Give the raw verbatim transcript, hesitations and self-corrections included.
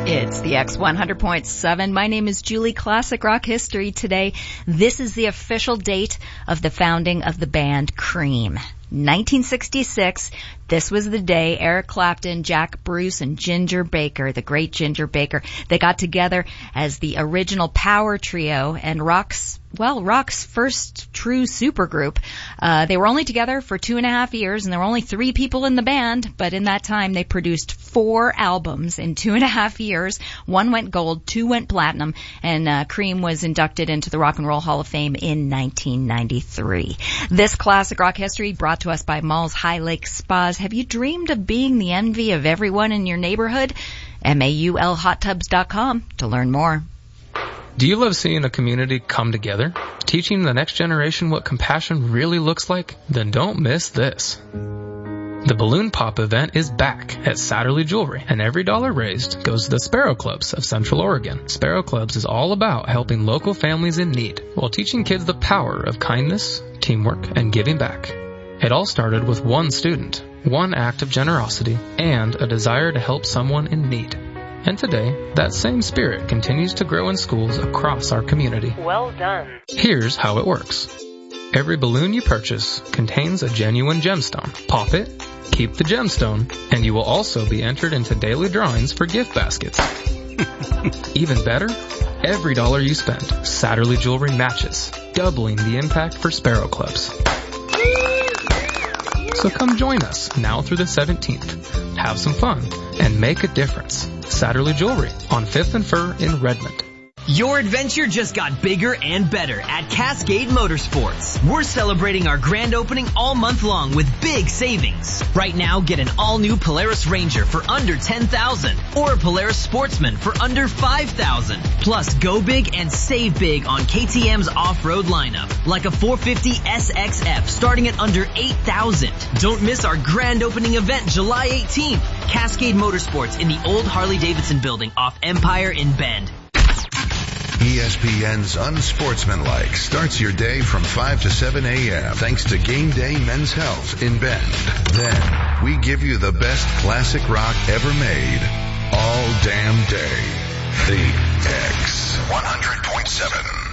It's the X one hundred point seven. My name is Julie. Classic Rock History today. This is the official date of the founding of the band Cream. nineteen sixty-six. This was the day Eric Clapton, Jack Bruce, and Ginger Baker, the great Ginger Baker, they got together as the original power trio and rock's, well, rock's first true supergroup. Uh, they were only together for two and a half years, and there were only three people in the band, but in that time they produced four albums in two and a half years. One went gold, two went platinum, and uh, Cream was inducted into the Rock and Roll Hall of Fame in nineteen ninety-three. This Classic Rock History brought to us by Malls High Lake Spas. Have you dreamed of being the envy of everyone in your neighborhood? M A U L hot tubs dot com to learn more. Do you love seeing a community come together? Teaching the next generation what compassion really looks like? Then don't miss this. The Balloon Pop event is back at Satterley Jewelry, and every dollar raised goes to the Sparrow Clubs of Central Oregon. Sparrow Clubs is all about helping local families in need while teaching kids the power of kindness, teamwork, and giving back. It all started with one student, one act of generosity, and a desire to help someone in need. And today, that same spirit continues to grow in schools across our community. Well done. Here's how it works. Every balloon you purchase contains a genuine gemstone. Pop it, keep the gemstone, and you will also be entered into daily drawings for gift baskets. Even better, every dollar you spend, Satterley Jewelry matches, doubling the impact for Sparrow Clubs. So come join us now through the seventeenth. Have some fun and make a difference. Satterley Jewelry on fifth and Fur in Redmond. Your adventure just got bigger and better at Cascade Motorsports. We're celebrating our grand opening all month long with big savings. Right now, get an all-new Polaris Ranger for under ten thousand dollars or a Polaris Sportsman for under five thousand dollars. Plus, go big and save big on K T M's off-road lineup, like a four fifty S X F starting at under eight thousand dollars. Don't miss our grand opening event July eighteenth. Cascade Motorsports in the old Harley-Davidson building off Empire in Bend. E S P N's Unsportsmanlike starts your day from five to seven a.m. thanks to Game Day Men's Health in Bend. Then, we give you the best classic rock ever made all damn day. The X one hundred point seven.